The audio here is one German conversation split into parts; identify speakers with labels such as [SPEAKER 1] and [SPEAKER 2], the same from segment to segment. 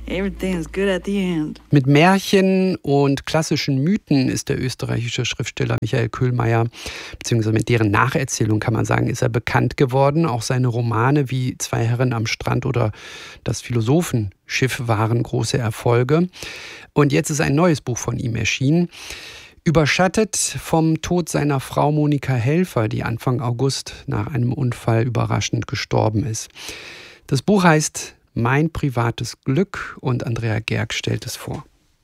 [SPEAKER 1] Everything's good at the end.
[SPEAKER 2] Mit Märchen und klassischen Mythen ist der österreichische Schriftsteller Michael Köhlmeier, beziehungsweise mit deren Nacherzählung kann man sagen, ist er bekannt geworden. Auch seine Romane wie Zwei Herren am Strand oder Das Philosophenschiff waren große Erfolge. Und jetzt ist ein neues Buch von ihm erschienen. Überschattet vom Tod seiner Frau Monika Helfer, die Anfang August nach einem Unfall überraschend gestorben ist. Das Buch heißt Mein privates Glück und Andrea Gerg stellt es vor.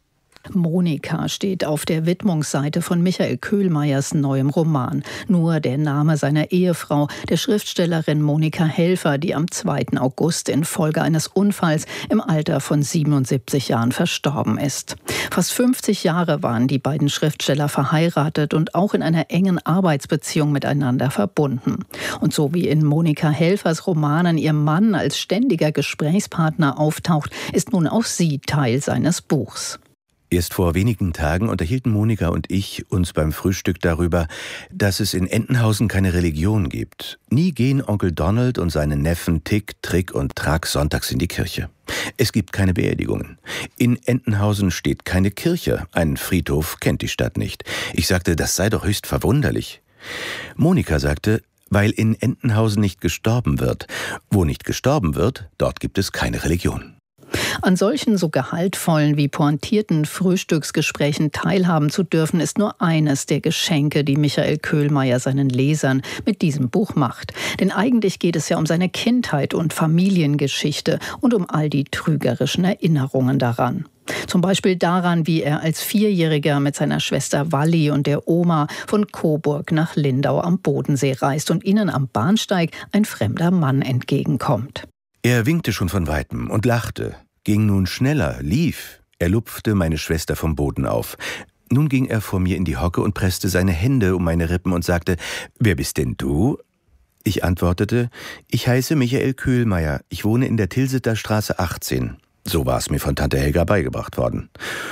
[SPEAKER 3] Monika steht auf der Widmungsseite von Michael Köhlmeiers neuem Roman. Nur der Name seiner Ehefrau, der Schriftstellerin Monika Helfer, die am 2. August infolge eines Unfalls im Alter von 77 Jahren verstorben ist. Fast 50 Jahre waren die beiden Schriftsteller verheiratet und auch in einer engen Arbeitsbeziehung miteinander verbunden. Und so wie in Monika Helfers Romanen ihr Mann als ständiger Gesprächspartner auftaucht, ist nun auch sie Teil seines Buchs.
[SPEAKER 4] Erst vor wenigen Tagen unterhielten Monika und ich uns beim Frühstück darüber, dass es in Entenhausen keine Religion gibt. Nie gehen Onkel Donald und seine Neffen Tick, Trick und Track sonntags in die Kirche. Es gibt keine Beerdigungen. In Entenhausen steht keine Kirche. Einen Friedhof kennt die Stadt nicht. Ich sagte, das sei doch höchst verwunderlich. Monika sagte, weil in Entenhausen nicht gestorben wird. Wo nicht gestorben wird, dort gibt es keine Religion.
[SPEAKER 3] An solchen so gehaltvollen wie pointierten Frühstücksgesprächen teilhaben zu dürfen, ist nur eines der Geschenke, die Michael Köhlmeier seinen Lesern mit diesem Buch macht. Denn eigentlich geht es ja um seine Kindheit und Familiengeschichte und um all die trügerischen Erinnerungen daran. Zum Beispiel daran, wie er als Vierjähriger mit seiner Schwester Walli und der Oma von Coburg nach Lindau am Bodensee reist und ihnen am Bahnsteig ein fremder Mann entgegenkommt.
[SPEAKER 4] Er winkte schon von Weitem und lachte, ging nun schneller, lief. Er lupfte meine Schwester vom Boden auf. Nun ging er vor mir in die Hocke und presste seine Hände um meine Rippen und sagte, »Wer bist denn du?« Ich antwortete, »Ich heiße Michael Köhlmeier. Ich wohne in der Tilsiter Straße 18. So war es mir von Tante Helga beigebracht worden.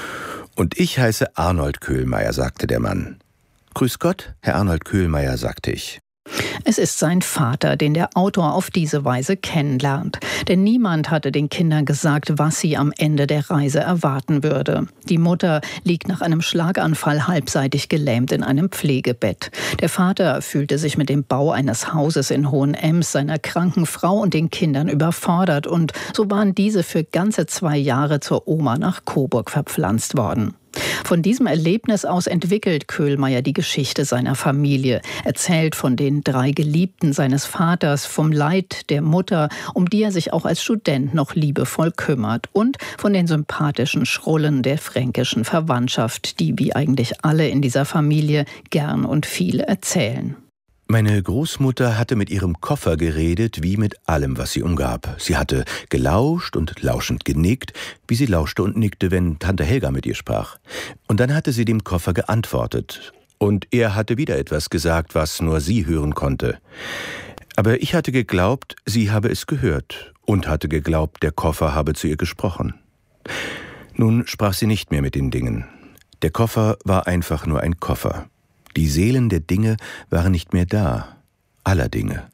[SPEAKER 4] »Und ich heiße Arnold Köhlmeier«, sagte der Mann. »Grüß Gott, Herr Arnold Köhlmeier«, sagte ich.
[SPEAKER 3] Es ist sein Vater, den der Autor auf diese Weise kennenlernt. Denn niemand hatte den Kindern gesagt, was sie am Ende der Reise erwarten würde. Die Mutter liegt nach einem Schlaganfall halbseitig gelähmt in einem Pflegebett. Der Vater fühlte sich mit dem Bau eines Hauses in Hohenems, seiner kranken Frau und den Kindern überfordert. Und so waren diese für ganze 2 Jahre zur Oma nach Coburg verpflanzt worden. Von diesem Erlebnis aus entwickelt Köhlmeier die Geschichte seiner Familie, erzählt von den 3 Geliebten seines Vaters, vom Leid der Mutter, um die er sich auch als Student noch liebevoll kümmert, und von den sympathischen Schrullen der fränkischen Verwandtschaft, die wie eigentlich alle in dieser Familie gern und viel erzählen.
[SPEAKER 4] Meine Großmutter hatte mit ihrem Koffer geredet, wie mit allem, was sie umgab. Sie hatte gelauscht und lauschend genickt, wie sie lauschte und nickte, wenn Tante Helga mit ihr sprach. Und dann hatte sie dem Koffer geantwortet. Und er hatte wieder etwas gesagt, was nur sie hören konnte. Aber ich hatte geglaubt, sie habe es gehört und hatte geglaubt, der Koffer habe zu ihr gesprochen. Nun sprach sie nicht mehr mit den Dingen. Der Koffer war einfach nur ein Koffer. Die Seelen der Dinge waren nicht mehr da, aller Dinge.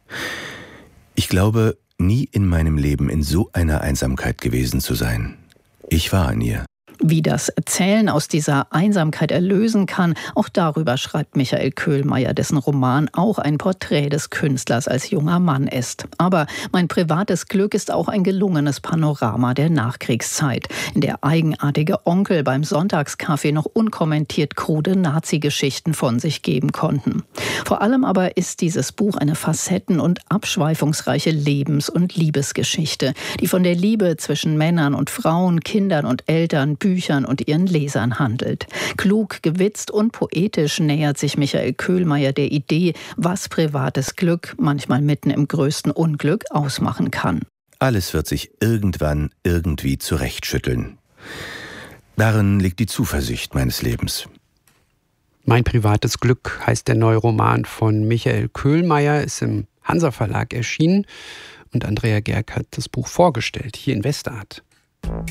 [SPEAKER 4] Ich glaube, nie in meinem Leben in so einer Einsamkeit gewesen zu sein. Ich war in ihr.
[SPEAKER 3] Wie das Erzählen aus dieser Einsamkeit erlösen kann, auch darüber schreibt Michael Köhlmeier, dessen Roman auch ein Porträt des Künstlers als junger Mann ist. Aber Mein privates Glück ist auch ein gelungenes Panorama der Nachkriegszeit, in der eigenartige Onkel beim Sonntagskaffee noch unkommentiert krude Nazi-Geschichten von sich geben konnten. Vor allem aber ist dieses Buch eine facetten- und abschweifungsreiche Lebens- und Liebesgeschichte, die von der Liebe zwischen Männern und Frauen, Kindern und Eltern, Büchern und ihren Lesern handelt. Klug, gewitzt und poetisch nähert sich Michael Köhlmeier der Idee, was privates Glück manchmal mitten im größten Unglück ausmachen kann.
[SPEAKER 4] Alles wird sich irgendwann irgendwie zurechtschütteln. Darin liegt die Zuversicht meines Lebens.
[SPEAKER 2] Mein privates Glück heißt der neue Roman von Michael Köhlmeier, ist im Hansa Verlag erschienen und Andrea Gerg hat das Buch vorgestellt, hier in Westart.